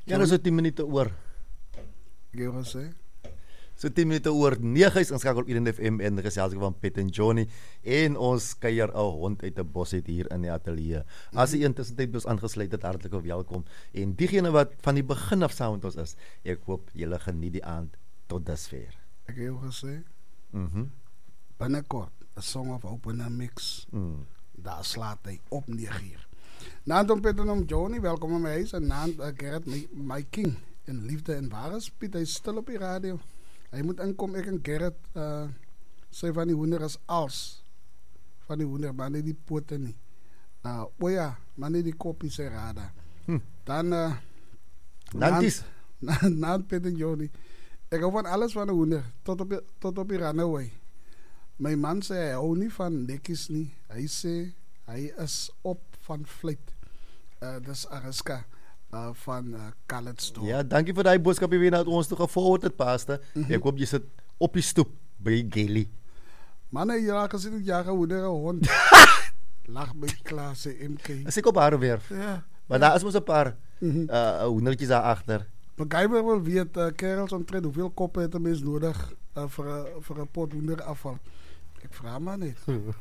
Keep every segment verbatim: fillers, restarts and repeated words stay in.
Ja, dat is so tien minute oor. Ek het gesê. So tien minute oor nege is inskakel op Eden F M en gesels van Piet en Johnny en ons kuier 'n hond uit 'n bos uit hier in die ateljee. As jy intussen tyd ons aangesluit het, hartlik welkom. En diegene wat van die begin af saam met ons is, ek hoop julle geniet die aand tot dusver. Ek het gesê. Mhm. Binnekort, a song of open mix. Mm. Daar slaat hy op nege uur. Naand om Piet en om Johnny, welkom in my huis. En naand uh, Gerrit, my, my king. En liefde en ware Piet, hy is stil op die radio. Hy moet inkom, ek en Gerrit uh, sê van die hoender is als van die hoender, maar nie die pote nie. Uh, o ja, maar nie die kopie sê rada. Hm. Dan uh, Nanties. Naand, naand Piet en Johnny. Ek hou van alles van die hoender, tot op, tot op die runaway. My man sê hy hou nie van nekkies nie. Hy sê hy is op van vliet. Uh, dis Ariska. Uh, van uh, Calitzdorp. Ja, dankie vir daai boodskap weer na ons toe geforward het, Pastor. Mm-hmm. Ek hoop jy sit op die stoep by Gelly. Manne, jy raak gesien dat jy hoender 'n hond. Lag my klaar sê M K. As ek op haar werf. Ja. Maar ja. daar is mos 'n paar mm-hmm. uh hoendertjies daar agter. Begryper wil weet uh, kerels omtrent hoeveel koppe het 'n mens nodig uh, vir 'n vir 'n pot hoender afval. Ek vra maar net.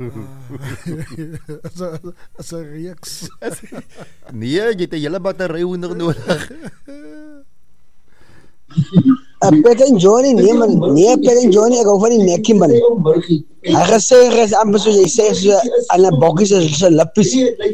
As 'n as 'n reeks. Nee, jy het 'n hele battery hoender nodig. Uh, Piet en Johnny, nee man, nee Piet en Johnny, ek hou van die nekkie man. Hy gesê, hy is amper soos jy sê, so aan 'n bokkie se lippies.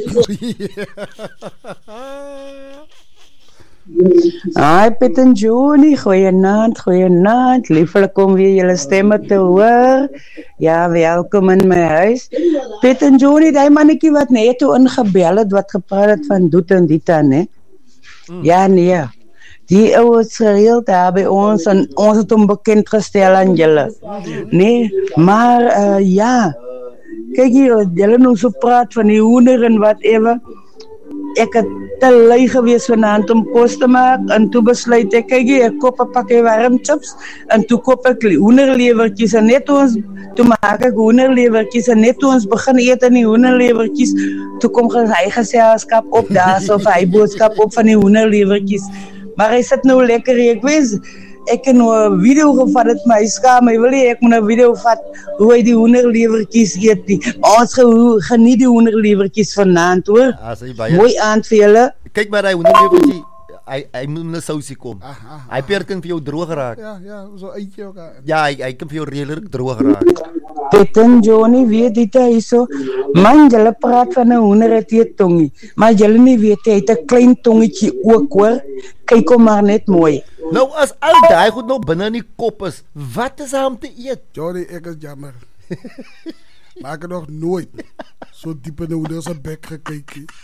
Hi Piet en Johnny, goeienaand, goeienaand, lieflik om weer julle stemme te hoor. Ja, welkom in my huis. Piet en Johnny, die mannetjie wat net toe ingebel het, wat gepraat het van doet en dit aan, hè? Mm. Ja, nee. Die ou is gereeld daar by ons en ons het hom bekend gestel aan julle. Nee, maar uh, ja, kyk hier, julle nou so praat van die hoender en whatever. Ek het te lui gewees vanaand om kos te maak en toe besluit ek, kyk hier, ek koop 'n pakkie warm chips en toe koop ek hoenderlewertjies en net ons, toe maak ek hoenderlewertjies en net ons begin eet in die hoenderlewertjies, toe kom hy geselskap op daar so vir hy boodskap op van die hoenderlewertjies. Maar hy sit nou lekker, ek weet, ek het nou 'n video gevat het my skaam, hy wil nie, ek moet 'n video vat hoe hy die hoenderlewertjies eet nie. Ons ge, geniet die hoenderlewertjies vanaand hoor. Ja, mooi aand vir julle. Kyk maar, hy hoenderlewertjie, hy, hy moet met 'n sousie kom. Ah, ah, ah. Hy peer kan vir jou droog raak. Ja, ja, so uitjie ook. Ja, hy, hy kan vir jou redelijk droog raak. Piet en Johnny, weet dit hy so, man, julle praat van 'n hoender het jy tongie, maar julle nie weet hy het 'n klein tongetje ook hoor, kyk hom maar net mooi. Nou as al daai goed nog binne in die kop is, wat is daar om te eet? Johnny, ek is jammer. Maar ek het nog nooit so diep in 'n hoender se bek gekyk nie.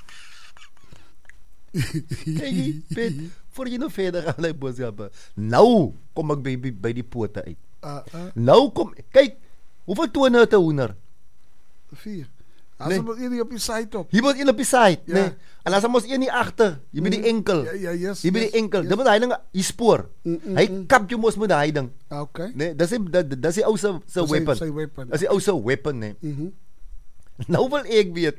Kyk, Piet, voor jy nou verder gaan my boodskappe. Nou kom ek by, by, by die pote uit. Uh, uh. Nou kom, kyk, hoeveel tone het 'n hoender? Vier. As nee. Ons een op die side op. Hier moet een op die side, ja. Nee. En as ons een nie agter, jy by die enkel. Ja, ja, yes. Jy by die yes, enkel. Yes. Dit moet hy ding die spoor. Mm, mm, hy mm. kap jou mos met daai ding. Okay. Nee, dis dis die ou se se weapon. Sy weapon. Dis die ou se weapon, nee. Mhm. Mm nou wil ek weet.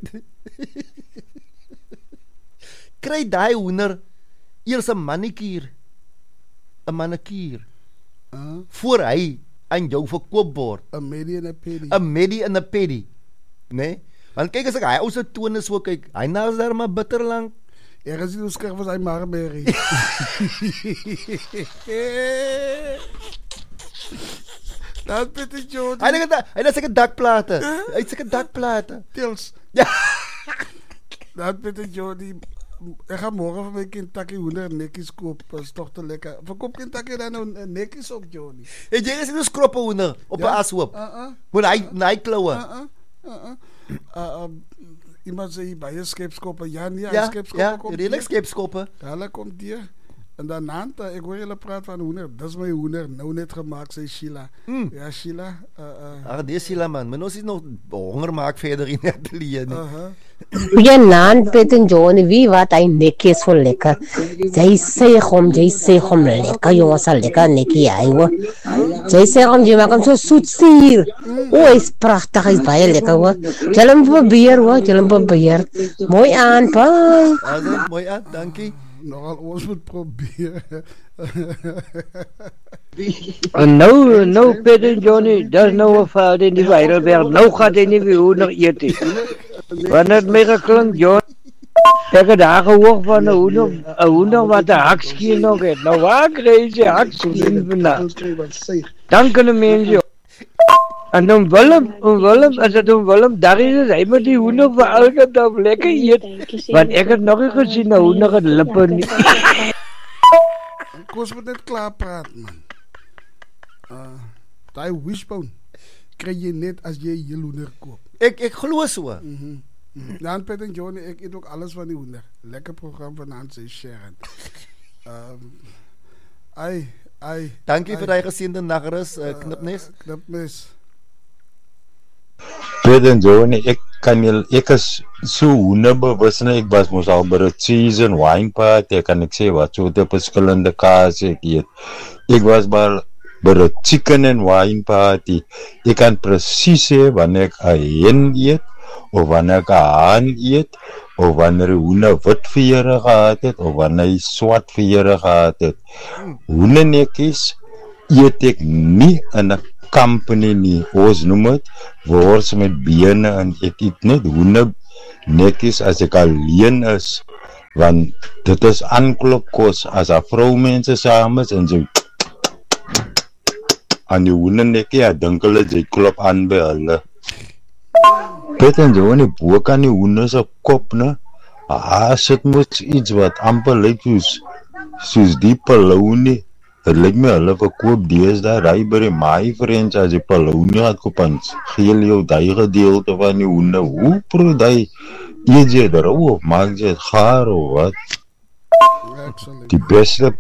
Kry daai hoender eers 'n maniekuur. 'n Maniekuur. Uh. Voor hy aan jou verkoop word. 'n Medi en 'n pedi. 'n Medi en 'n pedi. Nee? Want kyk as ek hy ou se tone so kyk, hy nou is daar maar bitter lank. Ek is nie skrik vir sy Marberry. Dat Piet en Johnny. Hy dink hy het seker dakplate. Hy het seker dakplate. Tils. Ja. Dat Piet en Johnny. Ek gaan môre vir my Kentucky hoender nekkies koop. Is tog te lekker. Verkoop Kentucky dan nou nekkies ook, Johnny. En jy is nie 'n skroppe hoender op 'n ja? Ashoop. Uh-uh. Moet hy uh-uh. hy kloue. Uh-uh. Uh-uh. Uh, um, iemand sê baie skepskoppe. Ja, nee, ja, skepskoppe ja, kom. Ja, redelijk skepskoppe. Hulle kom hier. En dan naanta, ek hoor julle praat van hoender. Dis my hoender nou net gemaak, sê Sheila. Mm. Ja, Sheila. Uh, uh. Ag, dis Sheila man. Maar ons is nog honger maak verder in die atelier nie. Uh-huh. Ja, naand Piet en Johnny, wie wat hy nekkies vol lekker. Jy sê hom, jy sê hom lekker, jongens, al lekker nekkie hy hoor. Jy sê hom, jy maak hom so soet suur. O, hy is pragtig, hy is baie lekker hoor. Jy hom probeer hoor, jy hom probeer. Mooi aan, bye. Asai, mooi aan, dankie. nogal ons moet probeer. En nou, nou Pet en Johnny, dat is nou een fout in die wereldwereld. Nou gaat hij niet meer hoender eten. Wanneer het mij geklinkt, John. Ik heb daar gehoord van een hoender, een hoender wat de hakskien nog heeft. Nou waar krijg je hakskien vandaan? Dan kunnen mensen... En dan Willem, en Willem, als het om Willem, daar is het, hij moet die hoender voor elke dag lekker eten. Want ik heb nog eens gezien, de hoender het lippen niet. Koos moet net klaar praten, man. Uh, die wishbone krijg je net als je je hoender koopt. Ik, ik geloof zo. Mm-hmm. Mm-hmm. Ja, Pet en Johnny, ik eet ook alles van die hoender. Lekker programma van Hans en Sharon. Um, ai, ai. Dankie vir daai gesiende nagrus, uh, knipnes. Uh, knipnes. Pet en Johnny, ek kan nie, ek is so hoenderbewus, ek was mos al by 'n cheese and wine party, kan ek sê wat so te verskillende kaas ek eet. Ek was by by 'n chicken and wine party. Ek kan presies sê wanneer ek 'n hen eet of wanneer ek 'n haan eet of wanneer 'n hoender wit vere gehad het of wanneer hy swart vere gehad het. Hoendernekkies eet ek nie in 'n company nie. Ons noem dit wors met bene en ek eet net hoendernekkies as ek alleen is, want dit is aanklopkos as 'n vroumense saam is en so aan die hoendernekkie, ja, dink hulle jy klop aan by hulle. Pet en Johnny, bo kan die hoender se kop, ne? Ah, sit moet iets wat amper lyk soos soos die palou nie. Het lyk my hulle verkoop deesdae ry by die my friends as die palou nie gaat koop en geel jou die gedeelte van die hoender. Hoe proe die eet jy er of maak jy het gaar of wat? Die beste